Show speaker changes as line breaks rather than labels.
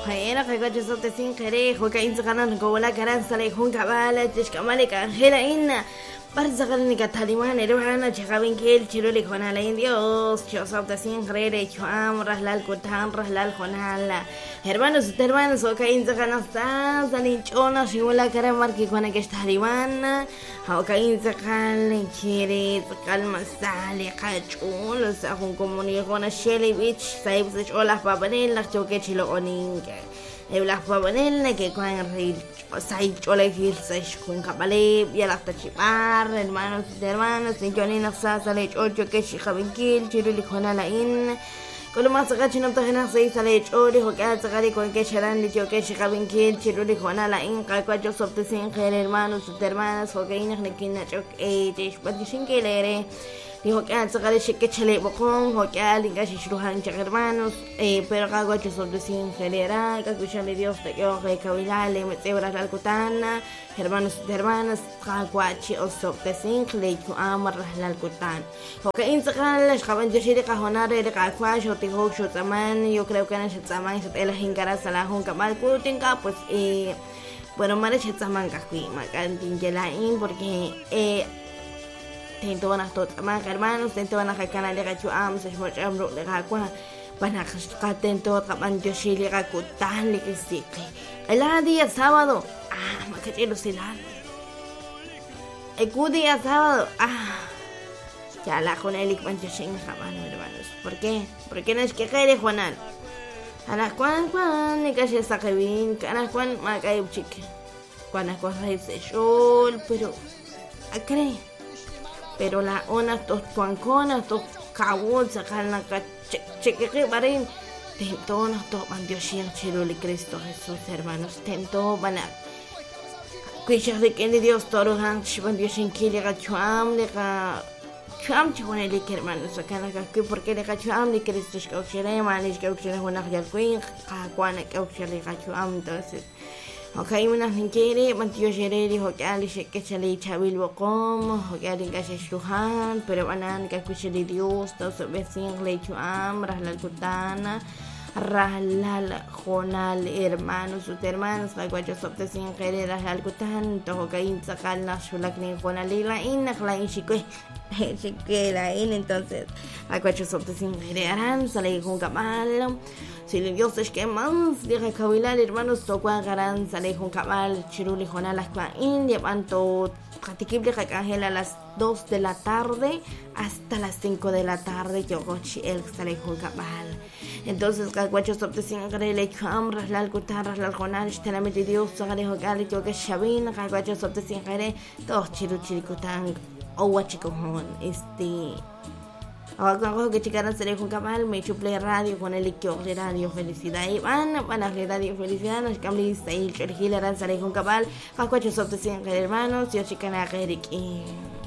Hayana kagacha sote sin kere hoka inzaganan ko wala karan sale hun kabala tishkamale ka hela inna barzagalni ka taliman erwana chagabin kel chirole khona la indios chosabta sin kere cham rahlal kutan rahlal khona hermanos hoka inzaganan sa zalin chona shiwala karan marki khona ke taliman hoka inzagan kere kalma sale khachul sa hun komuni khona sheli bich saib se ola babanel la choke chilo oninga las pavanel que con el sai chola hil sai con kabale ya la tachipar hermanos sin yo ni nafsa sale chocho que shi khabinkil chiro li khona la in كل ما سقط شنو تهنا سي سالي تشوري هو قاعد سقالي كون كشران لي جو كش خابين كيل تشيرولي كونا لا إن قاعد جو صبت سين خير hermanos hermanas هو كاين إحنا كنا تشوك تيش بدي شين كيلره لي هو قاعد سقالي شك تشلي بقوم هو قاعد لينكاش يشروها إنش hermanos pero قاعد جو صبت سين خيرera قاعد بيشان Dios te yo que kavilale metebra la alcutana hermanos قاعد شيء صبت سين خلي كو أمر la alcutan هو كاين سقال خابين جشيري قهونا ري قاعد كواش Hook yo también yo creo que en ese tamaño se la jingara sala junca mal kutinka pues bueno mare se taman kakui makan tingelain porque tento van a tot más hermanos tento van a canal de gachu am se mo amro de gakwa van a tento kapan yo shili gakutan le que sí el día sábado makachelo silan el día sábado ya la jonelik pancho shin jamás hermanos ¿por qué? Porque no es que quiere Juanal a las cuan ni que se saque bien a las cuan me cae un chique cuando cosas dice sol pero a cree pero la ona tos cuanconas tos cabul sacar la cheque que parin tentó nos to pancho shin chilo le Cristo Jesús hermanos tentó van a cuichas de que Dios toros han pancho shin que le gachuam le Cham chone le hermanos acá que porque le gacho am le Cristo que ochere manis que ochere una ya queen cuana que ochere gacho am entonces okay una quiere mantio jere dijo que ali que se le chabil bocom o que ali que se shuhan pero banan que escuche de Dios todo su vecino le cham rahla kutana rahlal jonal hermanos la guacho sopte sin querer rahlal kutan todo que insakal la shulakni jonal la inna la shikwe la in entonces la guacho sopte sin querer sale con cabal si le Dios es que más de kawilar hermanos tocua garan sale con cabal chiruli jonal la in llevanto practicable a las 2 de la tarde hasta las 5 de la tarde yo gochi el sale con cabal entonces guacho sopte sin querer le cham rahlal kutan rahlal jonal ishtanamente Dios sale con cabal yo que shabin guacho sopte sin querer dos chirikutan o guachicojón ahora que chicaran seré con cabal me chuple radio con el equipo de radio felicidad y van a radio felicidad nos cambiamos ahí el gileran seré con cabal guacho sopte sin querer hermanos yo chicana Eric